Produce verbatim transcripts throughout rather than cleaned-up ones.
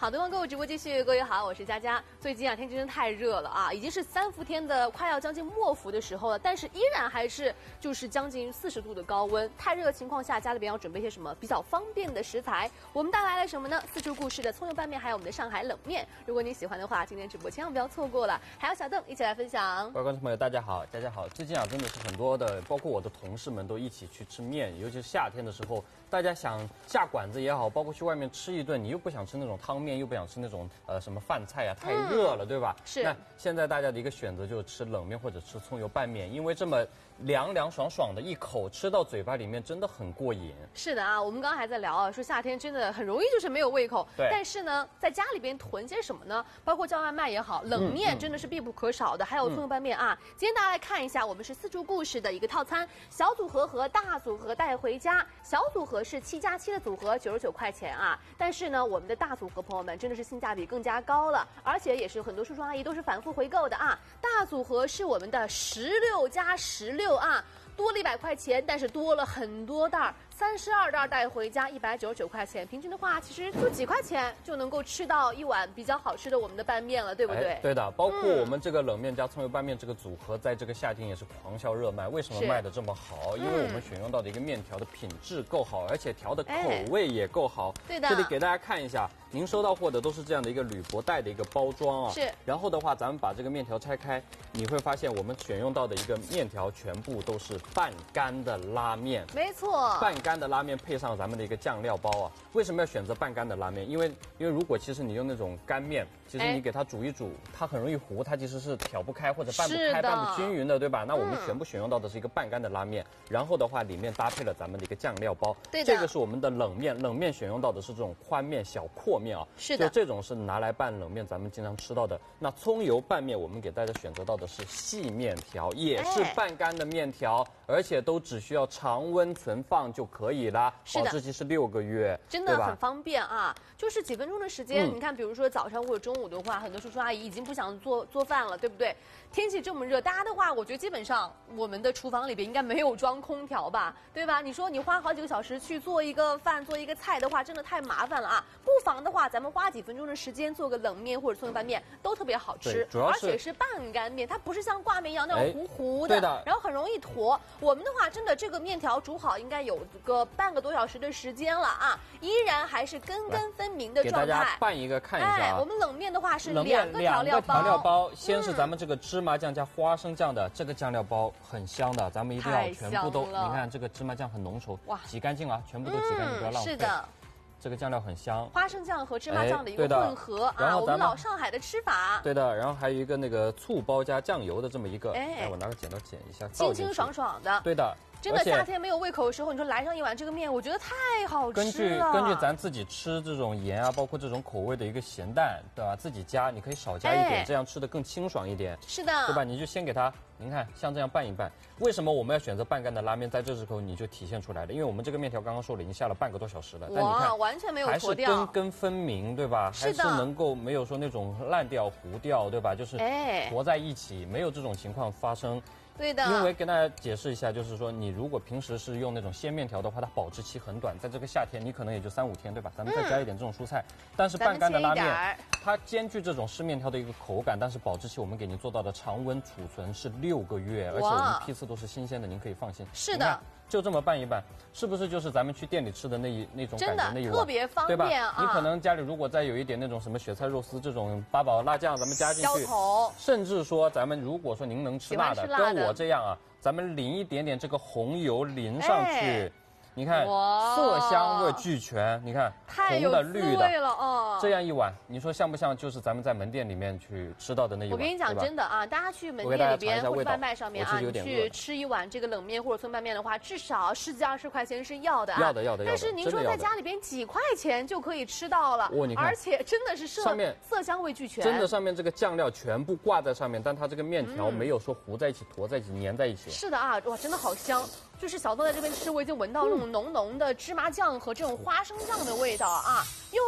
好，灯光购物直播继续，各位好，我是佳佳。最近啊，天气真的太热了啊，已经是三伏天的快要将近末伏的时候了，但是依然还是就是将近四十度的高温。太热的情况下，家里边要准备些什么比较方便的食材？我们带来了什么呢？四处故事的葱油拌面，还有我们的上海冷面。如果你喜欢的话，今天直播千万不要错过了。还有小邓一起来分享。 各位观众朋友，大家好，佳佳好。最近啊，真的是很多的，包括我的同事们都一起去吃面，尤其是夏天的时候，大家想下馆子也好，包括去外面吃一顿，你又不想吃那种汤面，又不想吃那种呃什么饭菜啊，太热了，嗯、对吧？ 是。 那现在大家的一个选择就是吃冷面或者吃葱油拌面，因为这么凉凉爽爽的一口吃到嘴巴里面真的很过瘾。 是的啊，我们刚刚还在聊啊，说夏天真的很容易就是没有胃口。 对。 但是呢，在家里边囤些什么呢？包括叫外卖也好，冷面真的是必不可少的，嗯、还有葱油拌面啊。嗯、今天大家来看一下，我们是四处故事的一个套餐，小组合和大组合带回家。小组合是七加七的组合，九十九块钱啊。但是呢，我们的大组合朋友们真的是性价比更加高了，而且也是很多叔叔阿姨都是反复回购的啊。大组合是我们的十六加十六啊。多了一百块钱，但是多了很多袋儿，三十二袋带回家，一百九十九块钱，平均的话，其实就几块钱就能够吃到一碗比较好吃的我们的拌面了，对不对？ 哎、对的，包括我们这个冷面加葱油拌面这个组合，在这个夏天也是狂销热卖。为什么卖的这么好？因为我们选用到的一个面条的品质够好，而且调的口味也够好。 对的， 这里给大家看一下，您收到货的都是这样的一个铝箔袋的一个包装啊。 是。 然后的话，咱们把这个面条拆开，你会发现我们选用到的一个面条全部都是半干的拉面， 没错， 半干的拉面配上咱们的一个酱料包啊。为什么要选择半干的拉面？因为因为如果其实你用那种干面，其实你给它煮一煮，它很容易糊，它其实是挑不开或者拌不开、拌不均匀的，对吧？那我们全部选用到的是一个半干的拉面，嗯、然后的话里面搭配了咱们的一个酱料包。 对的， 这个是我们的冷面，冷面选用到的是这种宽面小阔面啊。 是的， 就这种是拿来拌冷面，咱们经常吃到的。那葱油拌面，我们给大家选择到的是细面条，也是半干的面条。哎，而且都只需要常温存放就可以啦，保质期是六个月， 真的很方便啊！就是几分钟的时间，嗯、你看，比如说早上或者中午的话，很多叔叔阿姨已经不想做做饭了，对不对？天气这么热，大家的话，我觉得基本上我们的厨房里边应该没有装空调吧，对吧？你说你花好几个小时去做一个饭、做一个菜的话，真的太麻烦了啊！不妨的话，咱们花几分钟的时间做个冷面或者葱油拌面，都特别好吃， 主要而且是半干面，它不是像挂面一样那种糊糊的，哎、对的， 然后很容易坨。我们的话，真的这个面条煮好应该有个半个多小时的时间了啊，依然还是根根分明的状态。 给大家拌一个看一下啊。 哎，我们冷面的话是两个调料包。 调料包，先是咱们这个芝麻酱加花生酱的、嗯、这个酱料包，很香的，咱们一定要全部都，你看这个芝麻酱很浓稠，哇，洗干净啊，全部都洗干净，嗯、不要浪费。是的。这个酱料很香， 花生酱和芝麻酱的一个混合、哎、啊，我们老上海的吃法。 对的，然后还有一个那个醋包加酱油的这么一个，哎，哎我拿个剪刀剪一下， 清清爽爽的。 对的， 真的夏天没有胃口的时候，你说来上一碗这个面，我觉得太好吃了。 根据根据咱自己吃这种盐啊，包括这种口味的一个咸淡，对吧？自己加，你可以少加一点，哎、这样吃的更清爽一点。 是的， 对吧？你就先给它。您看，像这样拌一拌，为什么我们要选择半干的拉面？在这时候你就体现出来了，因为我们这个面条刚刚说了，已经下了半个多小时了，但你看完全没有还是根根分明，对吧？还是能够没有说那种烂掉、糊掉，对吧？就是坨在一起，没有这种情况发生。 对的， 因为跟大家解释一下，就是说你如果平时是用那种鲜面条的话，它保质期很短，在这个夏天你可能也就三五天，对吧？咱们再加一点这种蔬菜，嗯、但是半干的拉面，它兼具这种湿面条的一个口感，但是保质期我们给您做到的常温储存是六个月，而且我们批次都是新鲜的，您可以放心。 是的。 就这么拌一拌，是不是就是咱们去店里吃的那一那种感觉那一碗？ 特别方便， 对吧？ 啊、 你可能家里如果再有一点那种什么雪菜肉丝这种八宝辣酱，咱们加进去，甚至说咱们如果说您能吃辣的，辣的跟我这样啊，咱们淋一点点这个红油淋上去。哎你看，色香味俱全。你看，红的、绿的了哦。 这样一碗，你说像不像？就是咱们在门店里面去吃到的那一碗？ 我跟你讲，真的啊，大家去门店里边或者外卖上面啊，你去吃一碗这个冷面或者葱拌面的话，至少十几二十块钱是要的啊。 要的，要的，要的。 但是您说在家里边几块钱就可以吃到了， 哦，你看， 而且真的是色上面色香味俱全。 真的，上面这个酱料全部挂在上面，但它这个面条没有说糊在一起、坨在一起、粘在一起。 是的啊，哇，真的好香。就是小豆在这边吃，我已经闻到那种浓浓的芝麻酱和这种花生酱的味道啊，又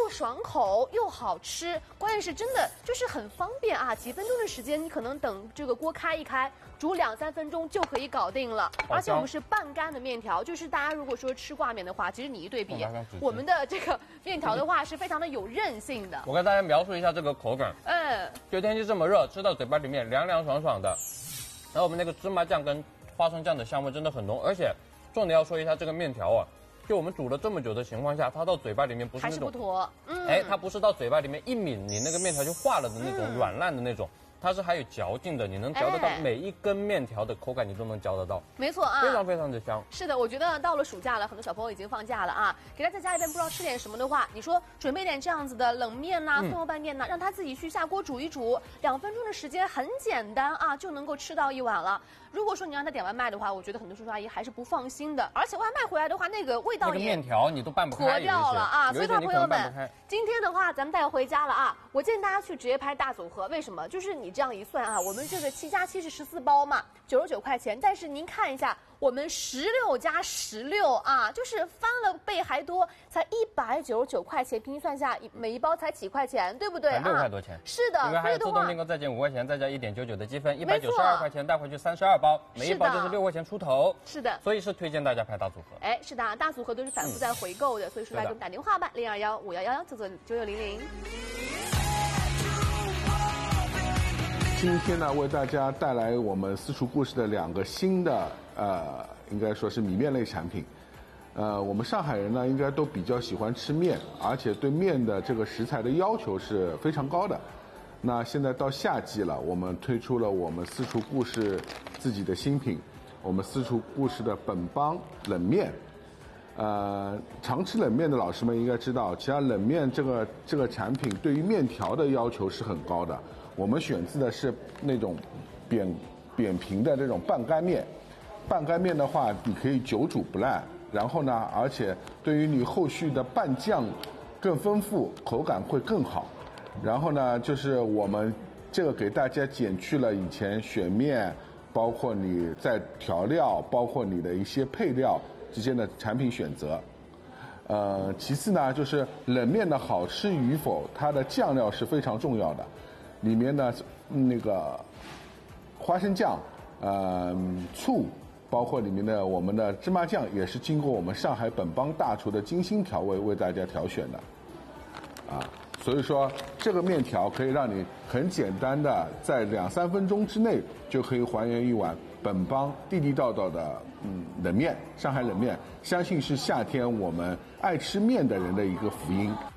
又爽口又好吃，关键是真的就是很方便啊，几分钟的时间你可能等这个锅开一开，煮两三分钟就可以搞定了。而且我们是半干的面条，就是大家如果说吃挂面的话，其实你一对比，我们的这个面条的话是非常的有韧性的。 我跟大家描述一下这个口感， 嗯， 就天气这么热，吃到嘴巴里面凉凉爽爽的，然后我们那个芝麻酱跟花生酱的香味真的很浓，而且重点要说一下这个面条啊。就我们煮了这么久的情况下，它到嘴巴里面不是那种还是不坨，嗯， 哎，它不是到嘴巴里面一抿，你那个面条就化了的那种、嗯、软烂的那种，它是还有嚼劲的，你能嚼得到每一根面条的口感，你都能嚼得到。 没错啊， 非常非常的香。 是的，我觉得到了暑假了，很多小朋友已经放假了啊，给他在家里边不知道吃点什么的话，你说准备点这样子的冷面呐、啊、葱油拌面呐、啊，让他自己去下锅煮一煮，两分钟的时间很简单啊，就能够吃到一碗了。如果说你让他点外卖的话，我觉得很多叔叔阿姨还是不放心的，而且外卖回来的话，那个味道也那个面条你都拌不开， 坨掉了啊。所以，朋友们，今天的话咱们带回家了啊，我建议大家去直接拍大组合。为什么？就是你这样一算啊，我们这个七加七是十四包嘛，九十九块钱。但是您看一下，我们十六加十六啊，就是翻了倍还多，才一百九十九块钱，平均算下每一包才几块钱，对不对？ 六块多钱。 是的， 因为还有自动订购再减五块钱，再加一点九九的积分，一百九十二块钱带回去三十二包，每一包就是六块钱出头。 是的， 所以是推荐大家拍大组合。 哎，是的，大组合都是反复在回购的，嗯、所以说来给我们打电话吧，零二幺五幺幺幺九九九九零零。 今天呢，为大家带来我们私厨故事的两个新的呃，应该说是米面类产品。呃，我们上海人呢，应该都比较喜欢吃面，而且对面的这个食材的要求是非常高的。那现在到夏季了，我们推出了我们私厨故事自己的新品，我们私厨故事的本帮冷面。呃，常吃冷面的老师们应该知道，其实冷面这个这个产品对于面条的要求是很高的。我们选择的是那种扁扁平的这种半干面，半干面的话，你可以久煮不烂，然后呢，而且对于你后续的拌酱更丰富，口感会更好。然后呢，就是我们这个给大家减去了以前选面，包括你在调料，包括你的一些配料之间的产品选择。呃，其次呢，就是冷面的好吃与否，它的酱料是非常重要的。里面呢，那个花生酱、呃醋，包括里面的我们的芝麻酱，也是经过我们上海本帮大厨的精心调味为大家挑选的，啊，所以说这个面条可以让你很简单的在两三分钟之内就可以还原一碗本帮地地道道的嗯冷面，上海冷面，相信是夏天我们爱吃面的人的一个福音。